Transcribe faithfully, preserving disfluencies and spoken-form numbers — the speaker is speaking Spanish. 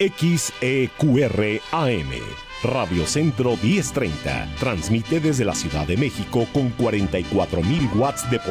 X E Q R A M. Radio Centro diez treinta. Transmite desde la Ciudad de México con cuarenta y cuatro mil watts de potencia